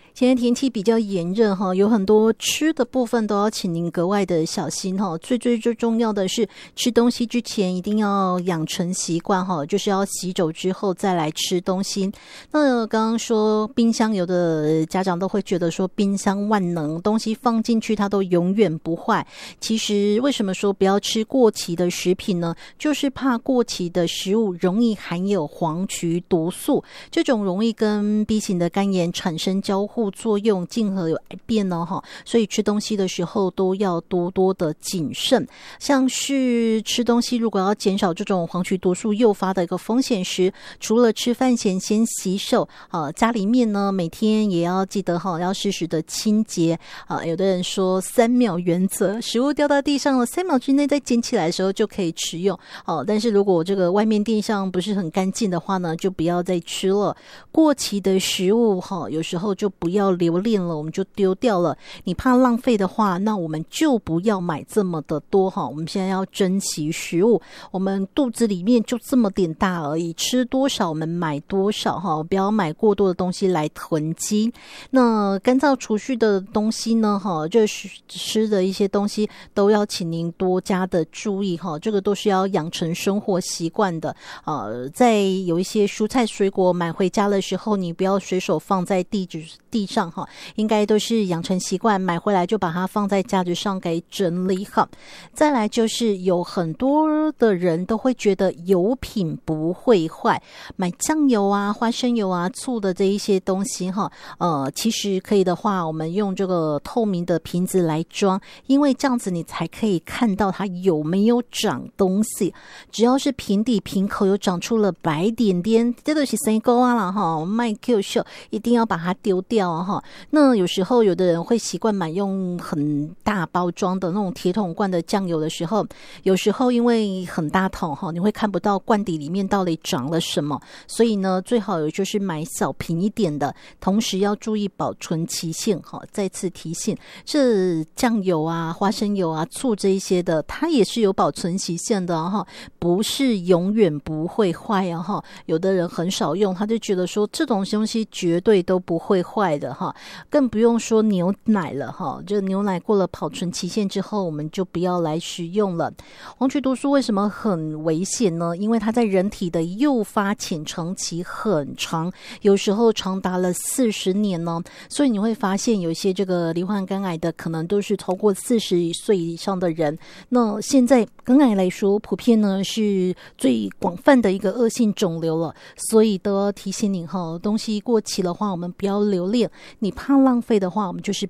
现在天气比较炎热哈，有很多吃的部分都要请您格外的小心哈。最重要的是吃东西之前一定要养成习惯哈，就是要洗手之后再来吃东西。那刚刚说冰箱，有的家长都会觉得说冰箱万能，东西放进去它都永远不坏。其实为什么说不要吃过期的食品呢？就是怕过期的食物容易含有黄曲毒素，这种容易跟 B 型的肝炎产生交互作用，进而有癌变呢哈，所以吃东西的时候都要多多的谨慎。像是吃东西如果要减少这种黄曲毒素诱发的一个风险时，除了吃饭前先洗手，家里面呢每天也要记得要适时的清洁。有的人说3秒原则，食物掉到地上了3秒之内再捡起来的时候就可以食用。但是如果这个外面地上不是很干净的话呢，就不要再吃了。过期的食物有时候就不要留恋了，我们就丢掉了。你怕浪费的话，那我们就不要买这么的多我们现在要珍惜食物，我们肚子里面就这么点大而已，吃多少我们买多少不要买过多的东西来囤积。那干燥储蓄的东西呢就是吃的一些东西都要请您多加的注意这个都是要养成生活习惯的。在有一些蔬菜水果买回家的时候，你不要随手放在地上应该都是养成习惯，买回来就把它放在架子上给整理好。再来就是有很多的人都会觉得油品不会坏，买酱油啊、花生油啊、醋的这一些东西其实可以的话，我们用这个透明的瓶子来装，因为这样子你才可以看到它有没有长东西。只要是瓶底瓶口有长出了白点点，这都是生沟啊啦卖 Q 秀，一定要把它丢掉那有时候有的人会习惯买用很大包装的那种铁桶罐的酱油的时候，有时候因为很大桶你会看不到罐底里面到底长了什么，所以呢最好有就是买小瓶一点的，同时要注意保存期限再次提醒，这酱油啊、花生油啊、醋这一些的，它也是有保存期限的不是永远不会坏有的人很少用，他就觉得说这种东西绝对都不会坏的更不用说牛奶了就牛奶过了保存期限之后，我们就不要来食用了。黄曲毒素为什么很危险呢？因为它在人体的诱发潜藏期很长，有时候长达了40年呢。所以你会发现有一些这个罹患肝癌的可能都是超过40岁以上的人。那现在肝癌来说，普遍呢是最广泛的一个恶性肿瘤了，所以都要提醒你东西过期的话我们不要留恋，你怕浪费的话我们就是